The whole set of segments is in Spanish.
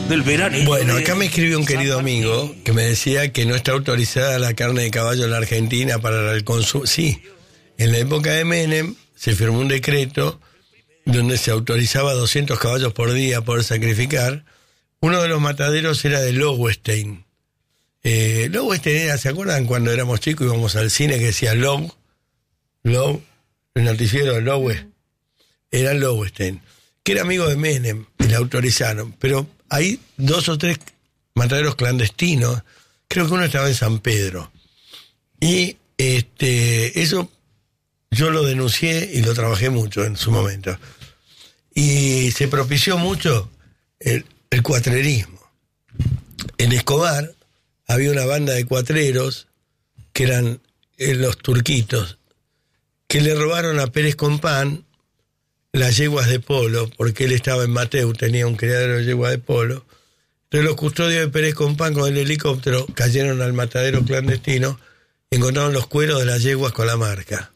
del verano. Bueno, acá me escribió un querido amigo que me decía que no está autorizada la carne de caballo en la Argentina para el consumo. Sí, en la época de Menem se firmó un decreto donde se autorizaba 200 caballos por día poder sacrificar. Uno de los mataderos era de Lowenstein. Lowenstein era, ¿se acuerdan cuando éramos chicos íbamos al cine que decía Low, el noticiero de Lowe? Era Lowenstein, que era amigo de Menem, y le autorizaron. Pero hay 2 o 3 mataderos clandestinos, creo que uno estaba en San Pedro. Y eso yo lo denuncié y lo trabajé mucho en su momento. Y se propició mucho el cuatrerismo. En Escobar había una banda de cuatreros que eran los turquitos, que le robaron a Pérez Compán las yeguas de polo, porque él estaba en Mateu, tenía un criadero de yeguas de polo. Entonces los custodios de Pérez Compán con el helicóptero cayeron al matadero clandestino y encontraron los cueros de las yeguas con la marca.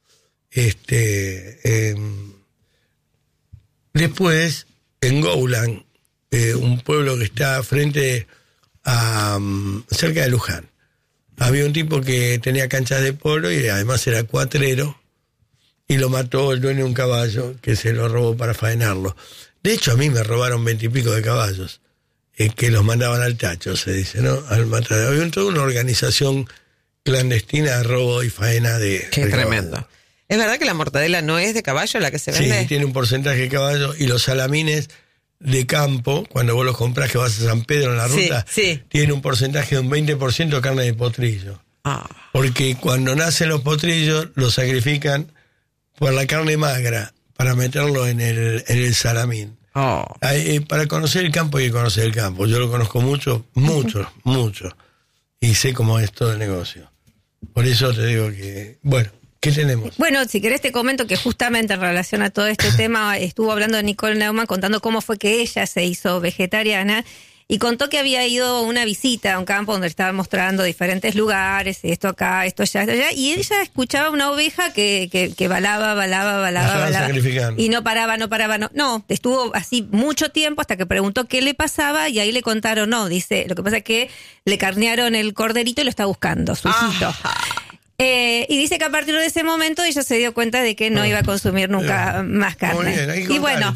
Después, en Goulan, un pueblo que está frente a cerca de Luján, había un tipo que tenía canchas de polo y además era cuatrero, y lo mató el dueño de un caballo que se lo robó para faenarlo. De hecho, a mí me robaron 20 y pico de caballos, que los mandaban al tacho, se dice, ¿no? Al matadero. Había toda una organización clandestina de robo y faena de... Qué de tremendo. caballo. ¿Es verdad que la mortadela no es de caballo la que se vende? Sí, tiene un porcentaje de caballo, y los salamines de campo, cuando vos los comprás que vas a San Pedro en la ruta, sí. tiene un porcentaje de un 20% de carne de potrillo. Porque cuando nacen los potrillos, los sacrifican por la carne magra, para meterlo en el salamín. Para conocer el campo hay que conocer el campo. Yo lo conozco mucho, y sé cómo es todo el negocio. Por eso te digo que, bueno, ¿qué tenemos? Bueno, si querés te comento que justamente en relación a todo este tema estuvo hablando Nicole Neumann contando cómo fue que ella se hizo vegetariana y contó que había ido a una visita a un campo donde estaba mostrando diferentes lugares, esto acá, esto allá, y ella escuchaba una oveja que balaba, sacrificando. Y no paraba. No, estuvo así mucho tiempo hasta que preguntó qué le pasaba y ahí le contaron, no, dice, lo que pasa es que le carnearon el corderito y lo está buscando, su hijito. Y dice que a partir de ese momento ella se dio cuenta de que no iba a consumir nunca más carne. Muy bien, y bueno,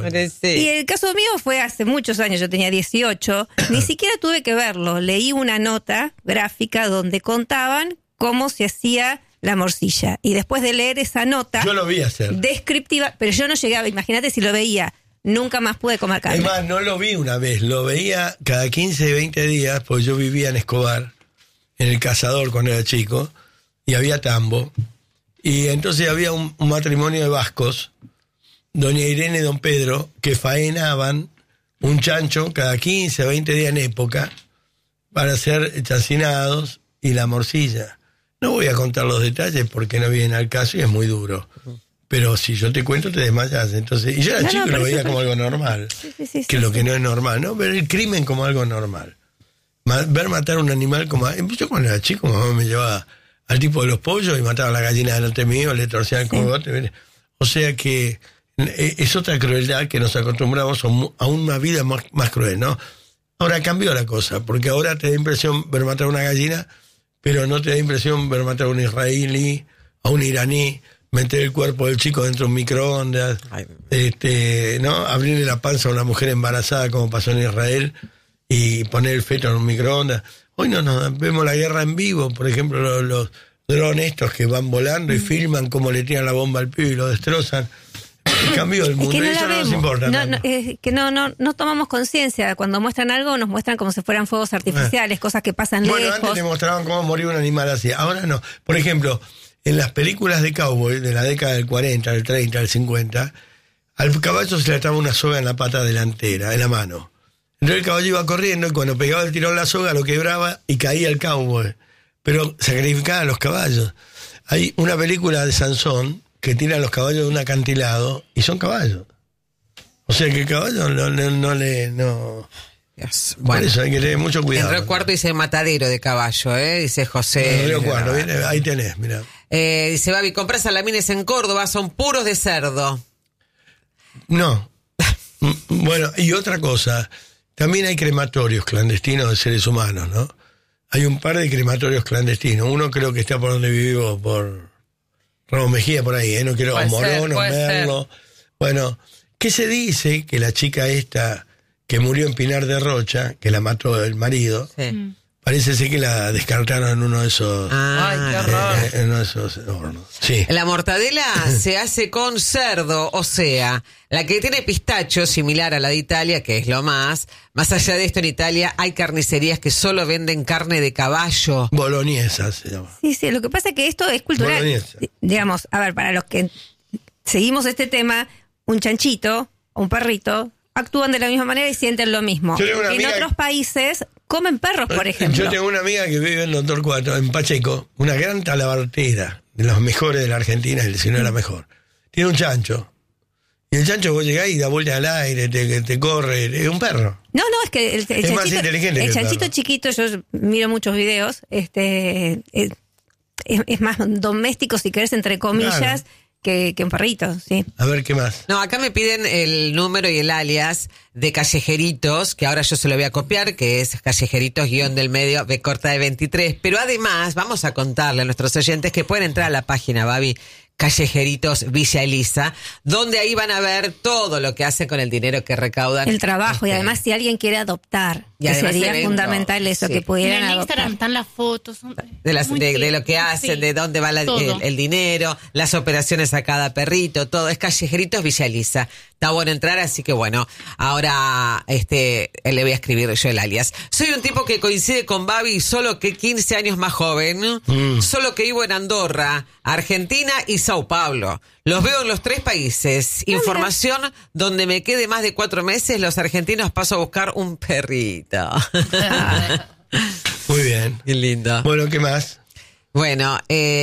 y el caso mío fue hace muchos años, yo tenía 18, ni siquiera tuve que verlo, leí una nota gráfica donde contaban cómo se hacía la morcilla. Y después de leer esa nota... Yo lo vi hacer. Descriptiva, pero yo no llegaba, imagínate si lo veía, nunca más pude comer carne. Además, no lo vi una vez, lo veía cada 15, 20 días, porque yo vivía en Escobar, en El Cazador cuando era chico, y había tambo, y entonces había un matrimonio de vascos, doña Irene y don Pedro, que faenaban un chancho cada 15, 20 días en época para hacer chacinados y la morcilla. No voy a contar los detalles porque no vienen al caso y es muy duro. Pero si yo te cuento te desmayas. Entonces, y yo era chico y lo veía como algo normal, lo que no es normal, ¿no? Ver el crimen como algo normal. Ver matar a un animal como... Yo cuando era chico, mamá me llevaba al tipo de los pollos y mataba a la gallina delante mío, le torcía el cogote. O sea que es otra crueldad que nos acostumbramos a una vida más cruel, ¿no? Ahora cambió la cosa, porque ahora te da impresión ver matar a una gallina, pero no te da impresión ver matar a un israelí, a un iraní, meter el cuerpo del chico dentro de un microondas, ¿no? Abrirle la panza a una mujer embarazada como pasó en Israel y poner el feto en un microondas. Hoy no vemos la guerra en vivo, por ejemplo, los drones estos que van volando y filman cómo le tiran la bomba al pibe y lo destrozan. Cambió el mundo, eso no nos importa. Es que no tomamos conciencia. Cuando muestran algo, nos muestran como si fueran fuegos artificiales, cosas que pasan lejos. Bueno, antes te mostraban cómo moría un animal así, ahora no. Por ejemplo, en las películas de cowboy de la década del 40, del 30, del 50, al caballo se le ataba una soga en la pata delantera, en la mano. Entonces el caballo iba corriendo y cuando pegaba el tirón la soga lo quebraba y caía el cowboy. Pero sacrificaban a los caballos. Hay una película de Sansón que tira a los caballos de un acantilado y son caballos. O sea que el caballo no le... Yes. Por Bueno, eso hay que tener mucho cuidado. En Río Cuarto dice matadero de caballo, dice José. En Río Cuarto, ahí tenés, mirá. Dice Babi, compras salamines en Córdoba, son puros de cerdo. No. Bueno, y otra cosa... también hay crematorios clandestinos de seres humanos, ¿no? Hay un par de crematorios clandestinos. Uno creo que está por donde vivo, por Ramos Mejía, por ahí, no quiero, Morón o Merlo. Bueno, ¿qué se dice? Que la chica esta que murió en Pinar de Rocha, que la mató el marido, parece ser que la descartaron en uno de esos... Ay, qué horror. En uno de esos hornos. Sí. La mortadela se hace con cerdo, o sea, la que tiene pistacho, similar a la de Italia, que es lo más. Más allá de esto, en Italia hay carnicerías que solo venden carne de caballo. Boloñesa se llama. Sí, lo que pasa es que esto es cultural. Boloñesa. Digamos, a ver, para los que seguimos este tema, un chanchito o un perrito actúan de la misma manera y sienten lo mismo. En otros países comen perros, por ejemplo. Yo tengo una amiga que vive en Doctor Cuatro, en Pacheco, una gran talabartera, de los mejores de la Argentina, si no era mejor. Tiene un chancho. Y el chancho vos llegás y da vuelta al aire, te corre, es un perro. No, es que el es más inteligente que el chanchito perro. Chiquito, yo miro muchos videos, es más doméstico, si querés, entre comillas, Claro. que un perrito, sí. A ver, ¿qué más? No, acá me piden el número y el alias de Callejeritos, que ahora yo se lo voy a copiar, que es Callejeritos_del_medio, B corta de 23. Pero además, vamos a contarle a nuestros oyentes que pueden entrar a la página, Babi, Callejeritos Villa Elisa, donde ahí van a ver todo lo que hacen con el dinero que recaudan. El trabajo, y además si alguien quiere adoptar, Y que además sería eventos, fundamental eso, sí. que En pudieran el adoptar. Instagram están las fotos. De lo que hacen, Sí, de dónde va todo. el dinero, las operaciones a cada perrito, todo. Es Callejeritos Villa Elisa. Está bueno entrar, así que bueno, ahora le voy a escribir yo el alias. Soy un tipo que coincide con Babi, solo que 15 años más joven, solo que vivo en Andorra, Argentina y Sao Paulo. Los veo en los 3 países. Información donde me quede más de 4 meses, los argentinos paso a buscar un perrito. Muy bien. Qué lindo. Bueno, ¿qué más? Bueno,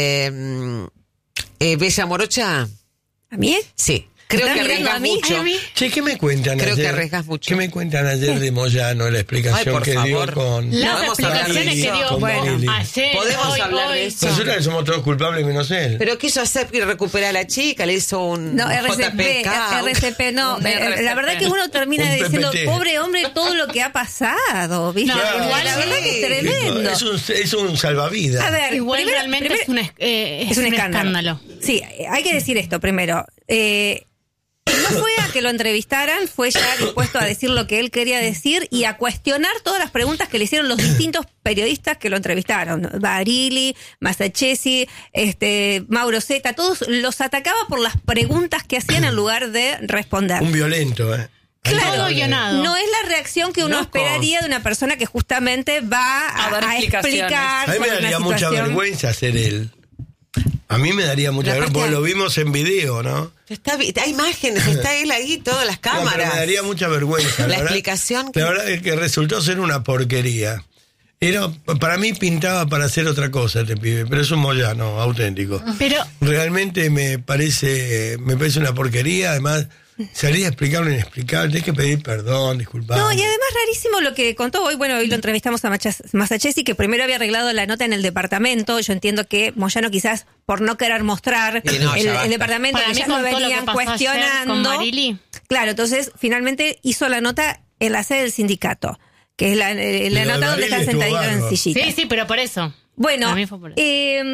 Bella Morocha, ¿A mí? sí. Creo ¿Estás que mirando arriesgas a mí? mucho. Ay, a mí. Che, ¿qué me cuentan Creo ayer? que arriesgas mucho. ¿Qué me cuentan ayer de Moyano, la explicación Ay, por que dio favor. con... Las Podemos hablar de explicaciones que eso. dio Con Marilyn. ayer, Podemos hoy, hablar de hoy. eso. Resulta que somos todos culpables menos él. Pero quiso hacer y recuperar a la chica, le hizo un No, RCP, no. La verdad que uno termina Un diciendo, PPT. pobre hombre, todo lo que ha pasado, ¿viste? No, Claro, igual la verdad sí. que es tremendo. Es un salvavidas. A ver, Igual primero- realmente primero- es un escándalo. Sí, hay que decir esto primero. No fue a que lo entrevistaran, fue ya dispuesto a decir lo que él quería decir y a cuestionar todas las preguntas que le hicieron los distintos periodistas que lo entrevistaron. Barili, Masachesi, Mauro Zeta, todos los atacaba por las preguntas que hacían en lugar de responder. Un violento, Todo guionado. No es la reacción que uno Loco. esperaría de una persona que justamente va A dar a explicaciones. explicar A mí me sobre daría una mucha situación. vergüenza ser él. A mí me daría mucha Pero vergüenza, aparte- porque lo vimos en video, ¿no? Hay imágenes, está él ahí, todas las No, pero cámaras. me daría mucha vergüenza. La verdad- explicación que- La verdad es que resultó ser una porquería. Para mí pintaba para hacer otra cosa este pibe, pero es un Moyano auténtico. Pero Realmente me parece una porquería. Además, salir a explicar lo inexplicable, tenés que pedir perdón, disculpar. No, y además rarísimo lo que contó hoy. Bueno, hoy lo entrevistamos a Masachesi, que primero había arreglado la nota en el departamento. Yo entiendo que Moyano quizás por no querer mostrar Y no, ya basta. el departamento, para que mí ya con lo todo lo que venían pasó ayer cuestionando. con Marili. Claro, entonces finalmente hizo la nota en la sede del sindicato, que es la Lo de nota donde Barili están estuvo sentaditos en bárbaro. sillitas. sí, pero por eso. Bueno, A mí fue por eso.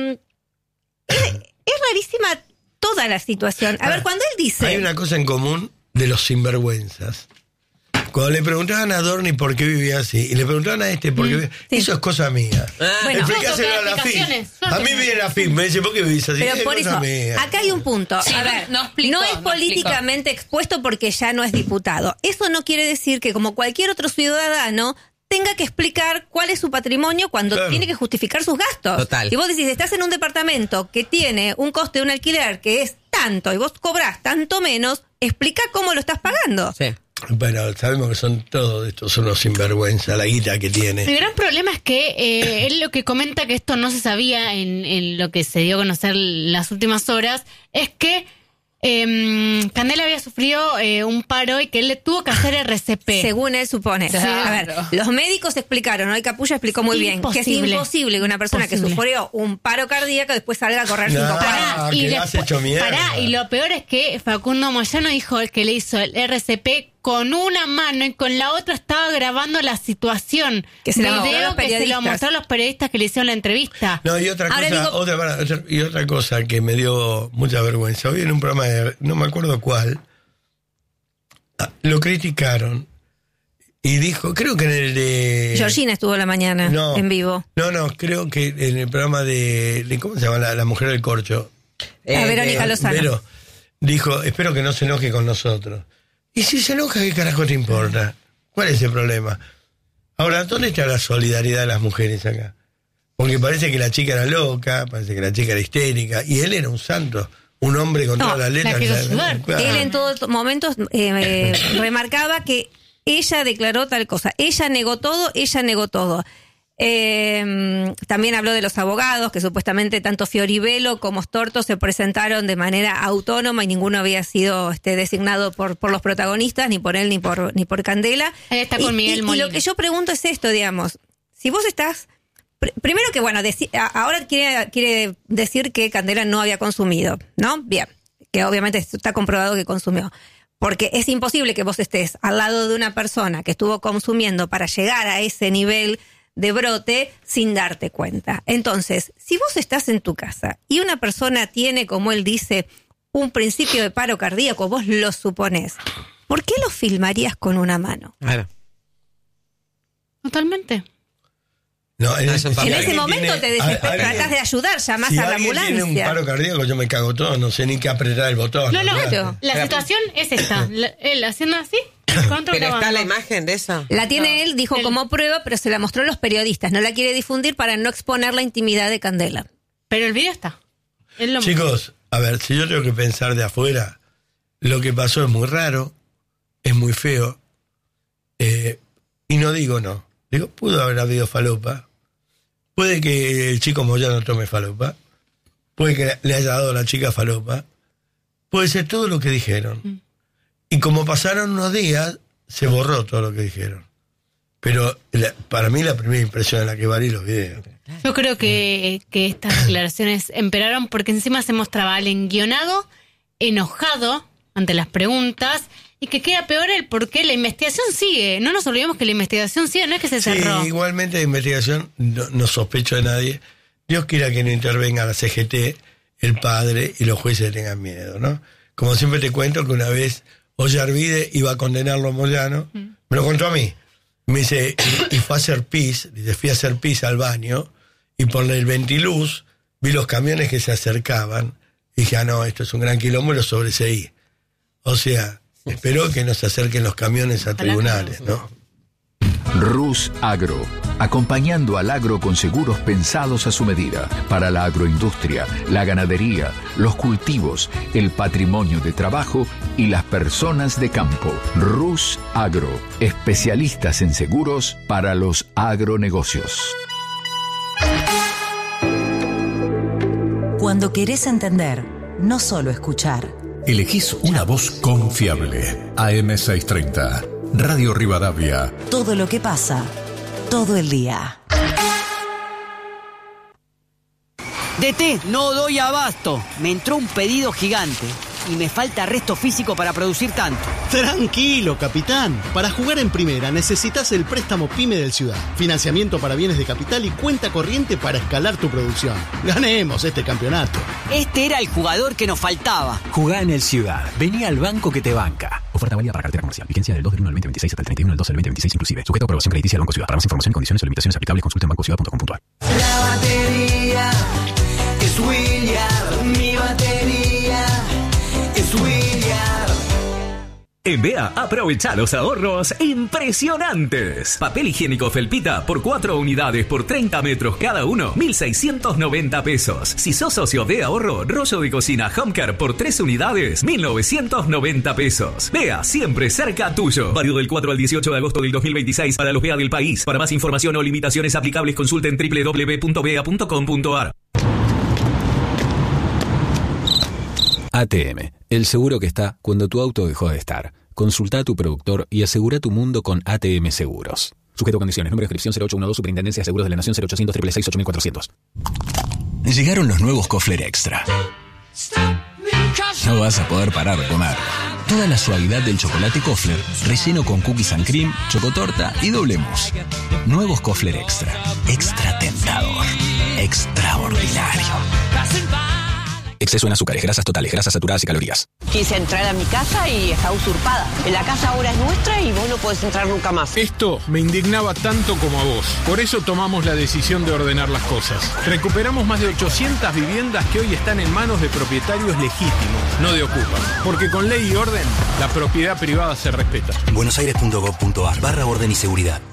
es rarísima toda la situación. A ver, cuando él dice... Hay una cosa en común de los sinvergüenzas. Cuando le preguntaban a Dorni por qué vivía así, y le preguntaban a por qué vivía... sí. Eso es cosa mía. Bueno. Explícaselo a la FIP. Explicaciones. A mí viene la FIP, me dice, ¿por qué vivís así? Pero Es por cosa eso, mía. acá hay un punto. Sí, a no- ver, no explicó, es no políticamente expuesto porque ya no es diputado. Eso no quiere decir que, como cualquier otro ciudadano, tenga que explicar cuál es su patrimonio cuando Claro. tiene que justificar sus gastos. Total. Si vos decís, estás en un departamento que tiene un coste de un alquiler que es tanto y vos cobrás tanto menos, explica cómo lo estás pagando. Sí. Bueno, sabemos que son todos estos, son los sinvergüenza, la guita que tiene. El gran problema es que él lo que comenta que esto no se sabía en lo que se dio a conocer las últimas horas, es que Candela había sufrido un paro y que él le tuvo que hacer RCP. Según él supone. Claro. A ver, los médicos explicaron, hoy Capulla explicó muy bien, que es Imposible. imposible que una persona que Imposible. sufrió un paro cardíaco después salga a correr No. 5 cuadras. Ah, que le has hecho mierda. y lo peor es que Facundo Moyano dijo que le hizo el RCP con una mano y con la otra estaba grabando la situación. Que se la mostró a video los que se lo periodistas. mostró a los periodistas que le hicieron la entrevista. No, y otra Ahora cosa, digo- otra cosa que me dio mucha vergüenza. Hoy en un programa no me acuerdo cuál, lo criticaron y dijo, creo que en el de... Georgina estuvo la mañana en vivo. No, creo que en el programa de ¿cómo se llama? La mujer del corcho. A Verónica Lozano. Pero dijo, espero que no se enoje con nosotros. Y si se enoja, ¿qué carajo te importa? ¿Cuál es el problema? Ahora, ¿dónde está la solidaridad de las mujeres acá? Porque parece que la chica era loca, parece que la chica era histérica, y él era un santo, un hombre con todas las letras. la quiero ayudar. Claro. Él en todos momentos remarcaba que ella declaró tal cosa. Ella negó todo. También habló de los abogados, que supuestamente tanto Fioribello como Storto se presentaron de manera autónoma y ninguno había sido designado por los protagonistas, ni por él ni por Candela. Ahí está con Miguel y Molina. lo que yo pregunto es esto, digamos, si vos estás... Primero que, bueno, ahora quiere decir que Candela no había consumido, ¿no? Bien, que obviamente está comprobado que consumió. Porque es imposible que vos estés al lado de una persona que estuvo consumiendo para llegar a ese nivel de brote sin darte cuenta. Entonces, si vos estás en tu casa y una persona tiene, como él dice, un principio de paro cardíaco, vos lo suponés, ¿por qué lo filmarías con una mano? Claro. Totalmente. No, En ese momento te desesperas, tratás de ayudar, llamás si a la alguien tiene un ambulancia. paro cardíaco, yo me cago todo, no sé ni qué apretar el botón. No, olvidate. la situación es esta. Él haciendo así, con otro Pero está grabando. la imagen de eso. La tiene él, dijo él. como prueba, pero se la mostró a los periodistas. No la quiere difundir para no exponer la intimidad de Candela. Pero el video está. Él lo Chicos, a ver, si yo tengo que pensar de afuera, lo que pasó es muy raro, es muy feo, y no digo no. Digo, pudo haber habido falopa. Puede que el chico Moyano tome falopa. Puede que le haya dado a la chica falopa. Puede ser todo lo que dijeron. Y como pasaron unos días, se borró todo lo que dijeron. Pero para mí la primera impresión es la que vale los videos. Yo creo que estas declaraciones emperaron porque encima se mostraba al enguionado, enojado ante las preguntas, y que queda peor el por qué la investigación sigue. No nos olvidemos que la investigación sigue, no es que se cerró. Sí, igualmente de investigación no sospecho de nadie. Dios quiera que no intervenga la CGT, el padre y los jueces tengan miedo, ¿no? Como siempre te cuento que una vez Ollarvide iba a condenarlo a Moyano, me lo contó a mí. Me dice, y fue a hacer pis, dice, fui a hacer pis al baño, y por el ventiluz vi los camiones que se acercaban, y dije, no, esto es un gran quilombo, y lo sobreseí. O sea, espero que no se acerquen los camiones a tribunales, ¿no? Rus Agro, acompañando al agro con seguros pensados a su medida, para la agroindustria, la ganadería, los cultivos, el patrimonio de trabajo y las personas de campo. Rus Agro, especialistas en seguros para los agronegocios. Cuando querés entender, no solo escuchar. Elegís una voz confiable. AM630, Radio Rivadavia. Todo lo que pasa, todo el día. DT, no doy abasto. Me entró un pedido gigante y me falta resto físico para producir tanto. Tranquilo, capitán. Para jugar en primera necesitas el préstamo PYME del Ciudad. Financiamiento para bienes de capital y cuenta corriente para escalar tu producción. Ganemos este campeonato. Este era el jugador que nos faltaba. Jugá en el Ciudad. Vení al banco que te banca. Oferta válida para cartera comercial. Vigencia del 2 del 1 al 2026 hasta el 31 del 12 del 2026 inclusive. Sujeto a aprobación crediticia del Banco Ciudad. Para más información y condiciones o limitaciones aplicables consulta en bancociudad.com.ar. La batería es William. Mi batería es William. En BEA, aprovecha los ahorros impresionantes. Papel higiénico Felpita por 4 unidades por 30 metros cada uno, 1.690 pesos. Si sos socio de ahorro, rollo de cocina Homecare por 3 unidades, 1.990 pesos. BEA, siempre cerca tuyo. Válido del 4 al 18 de agosto del 2026 para los BEA del país. Para más información o limitaciones aplicables, consulten www.bea.com.ar. ATM, el seguro que está cuando tu auto dejó de estar. Consulta a tu productor y asegura tu mundo con ATM Seguros. Sujeto a condiciones. Número de inscripción 0812 Superintendencia de Seguros de la Nación 0800 666 8400. Llegaron los nuevos Kofler Extra. No vas a poder parar de comer. Toda la suavidad del chocolate Kofler, relleno con cookies and cream, chocotorta y doble mousse. Nuevos Kofler Extra. Extra tentador. Extraordinario. Exceso en azúcares, grasas totales, grasas saturadas y calorías. Quise entrar a mi casa y está usurpada. La casa ahora es nuestra y vos no podés entrar nunca más. Esto me indignaba tanto como a vos. Por eso tomamos la decisión de ordenar las cosas. Recuperamos más de 800 viviendas que hoy están en manos de propietarios legítimos, no de ocupas. Porque con ley y orden, la propiedad privada se respeta. buenosaires.gov.ar/orden y seguridad.